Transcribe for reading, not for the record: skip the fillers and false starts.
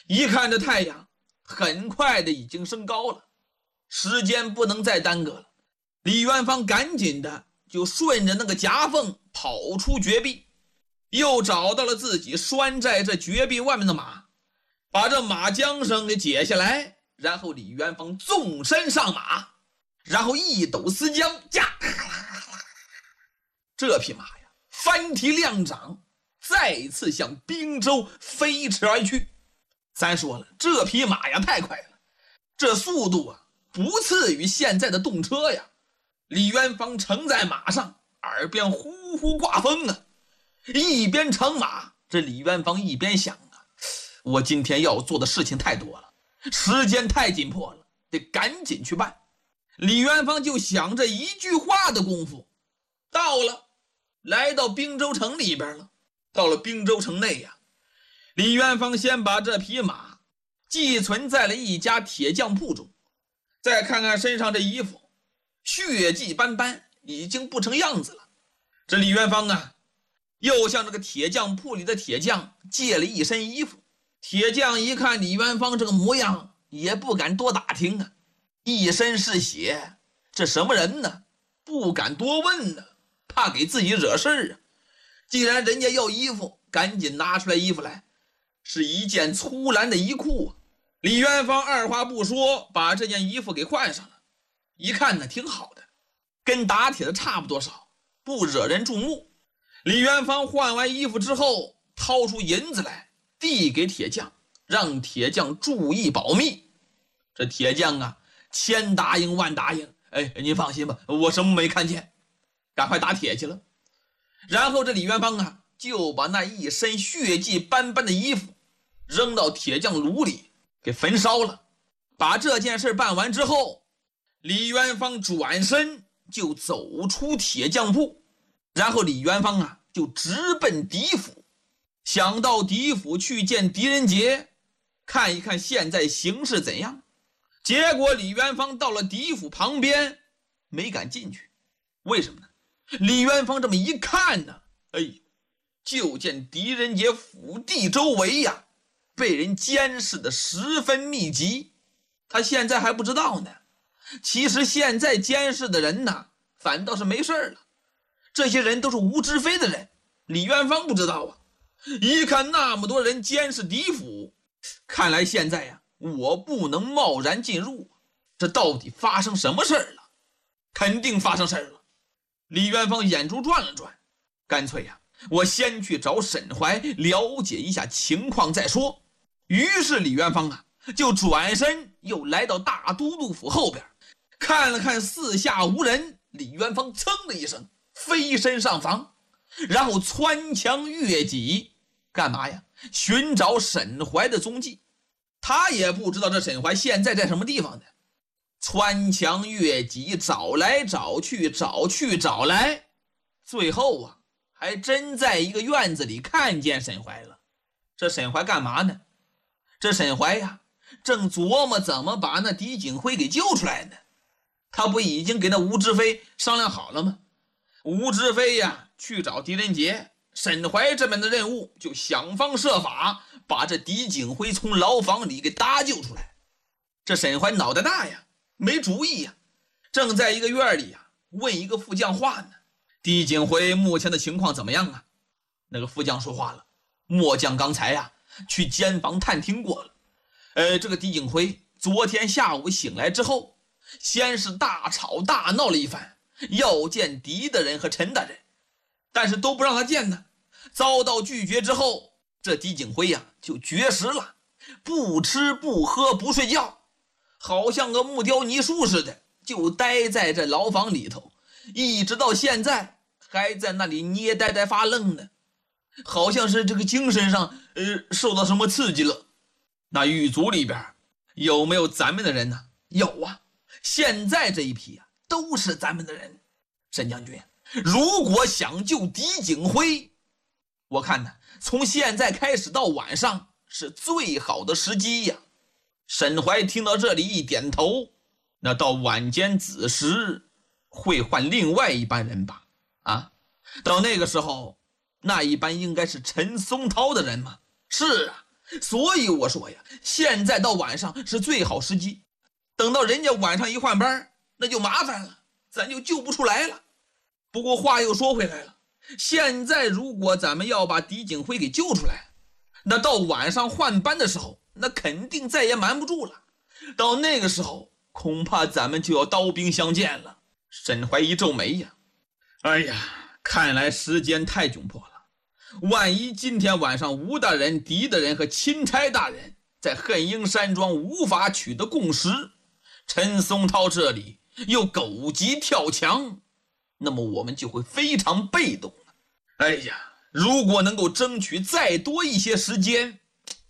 一看这太阳很快的已经升高了，时间不能再耽搁了。李元芳赶紧的就顺着那个夹缝跑出绝壁，又找到了自己拴在这绝壁外面的马，把这马缰绳给解下来，然后李元芳纵身上马，然后一抖丝缰，这匹马呀翻蹄亮掌，再次向滨州飞驰而去。咱说了，这匹马呀太快了，这速度啊不次于现在的动车呀。李元芳乘在马上，耳边呼呼刮风啊，一边乘马，这李元芳一边想啊，我今天要做的事情太多了，时间太紧迫了，得赶紧去办。李元芳就想这一句话的功夫到了，来到滨州城里边了。到了滨州城内呀，李元芳先把这匹马寄存在了一家铁匠铺中，再看看身上这衣服，血迹斑斑，已经不成样子了。这李元芳啊，又向这个铁匠铺里的铁匠借了一身衣服。铁匠一看李元芳这个模样，也不敢多打听啊，一身是血，这什么人呢？不敢多问呢，怕给自己惹事儿啊。既然人家要衣服，赶紧拿出来衣服来，是一件粗蓝的衣裤啊。李元芳二话不说，把这件衣服给换上了。一看呢，挺好的，跟打铁的差不多少，不惹人注目。李元芳换完衣服之后，掏出银子来递给铁匠，让铁匠注意保密。这铁匠啊，千答应万答应，您放心吧，我什么没看见，赶快打铁去了。然后这李元芳啊，就把那一身血迹斑斑的衣服扔到铁匠炉里给焚烧了。把这件事办完之后，李元芳转身就走出铁匠铺，然后李元芳啊就直奔狄府。想到狄府去见狄仁杰，看一看现在形势怎样。结果李元芳到了狄府旁边，没敢进去。为什么呢？李元芳这么一看呢，就见狄仁杰府地周围呀，被人监视的十分密集。他现在还不知道呢，其实现在监视的人呢，反倒是没事了。这些人都是吴知非的人，李元芳不知道啊。一看那么多人监视狄府，看来现在呀，我不能贸然进入。这到底发生什么事儿了？肯定发生事儿了。李元芳眼珠转了转，干脆呀，我先去找沈怀了解一下情况再说。于是李元芳啊，就转身又来到大都督府后边，看了看四下无人，李元芳噌的一声飞身上房，然后穿墙越脊，干嘛呀？寻找沈怀的踪迹。他也不知道这沈怀现在在什么地方呢。穿墙越脊，找来找去，找去找来，最后啊，还真在一个院子里看见沈怀了。这沈怀干嘛呢？这沈怀呀，正琢磨怎么把那狄景辉给救出来呢。他不已经给那吴知非商量好了吗？吴知非呀，去找狄仁杰，沈怀这边的任务就想方设法把这狄景辉从牢房里给搭救出来。这沈怀脑袋大呀，没主意呀，正在一个院里呀问一个副将话呢。狄景辉目前的情况怎么样啊？那个副将说话了，末将刚才呀去监房探听过了。这个狄景辉昨天下午醒来之后，先是大吵大闹了一番，要见狄大人和陈大人，但是都不让他见呢。遭到拒绝之后，这狄景辉呀就绝食了，不吃不喝不睡觉，好像个木雕泥树似的，就待在这牢房里头，一直到现在还在那里捏呆呆发愣呢，好像是这个精神上受到什么刺激了。那狱卒里边有没有咱们的人呢？有啊，现在这一批啊都是咱们的人。沈将军，如果想救狄景辉，我看呢，从现在开始到晚上是最好的时机呀。沈怀听到这里一点头，那到晚间子时会换另外一班人吧？到那个时候，那一班应该是陈松涛的人吗？是啊， 所以我说呀，现在到晚上是最好时机，等到人家晚上一换班，那就麻烦了，咱就救不出来了。不过话又说回来了，现在如果咱们要把狄景辉给救出来，那到晚上换班的时候，那肯定再也瞒不住了。到那个时候，恐怕咱们就要刀兵相见了。沈怀一皱眉呀，哎呀，看来时间太窘迫了。万一今天晚上吴大人、狄大人和钦差大人在恨英山庄无法取得共识，陈松涛这里又狗急跳墙，那么我们就会非常被动了。哎呀，如果能够争取再多一些时间，